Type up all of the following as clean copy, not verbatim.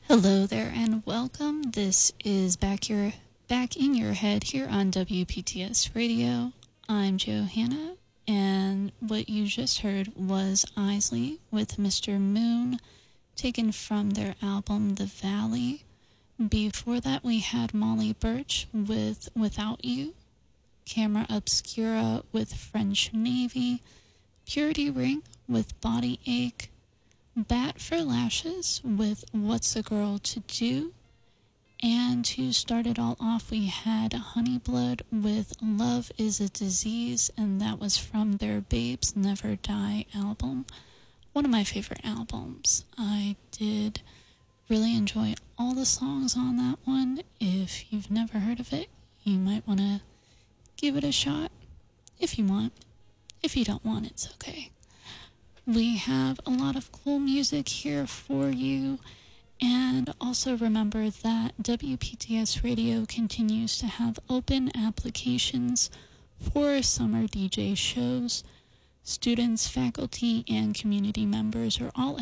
Hello there and welcome. This is Back in Your Head here on WPTS Radio. I'm Johanna, and what you just heard was Isley with Mr. Moon, taken from their album The Valley. Before that, we had Molly Birch with Without You, Camera Obscura with French Navy, Purity Ring with Body Ache, Bat for Lashes with What's a Girl to Do, and to start it all off we had Honeyblood with Love is a Disease, and that was from their Babes Never Die album. One of my favorite albums. I did really enjoy all the songs on that one. If you've never heard of it, you might want to give it a shot if you want. If you don't want, it's okay. We have a lot of cool music here for you, and also remember that WPTS Radio continues to have open applications for summer DJ shows. Students, faculty, and community members are all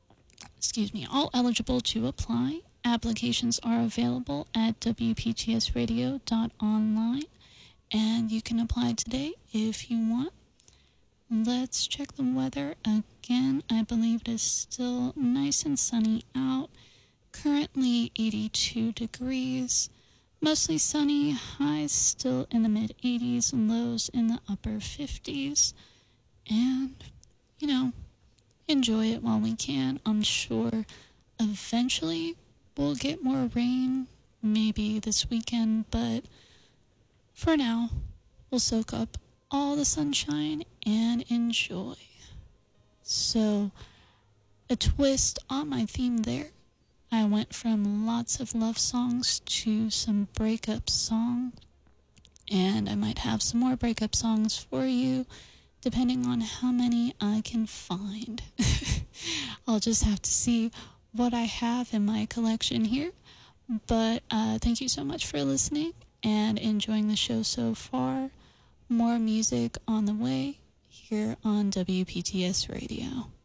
eligible to apply. Applications are available at wptsradio.online, and you can apply today if you want. Let's check the weather again. I believe it is still nice and sunny out. Currently 82 degrees. Mostly sunny. Highs still in the mid-80s. Lows in the upper 50s. And, enjoy it while we can. I'm sure eventually we'll get more rain. Maybe this weekend. But for now, we'll soak up all the sunshine and enjoy. So, a twist on my theme there. I went from lots of love songs to some breakup songs, and I might have some more breakup songs for you, depending on how many I can find. I'll just have to see what I have in my collection here. But thank you so much for listening and enjoying the show so far. More music on the way here on WPTS Radio.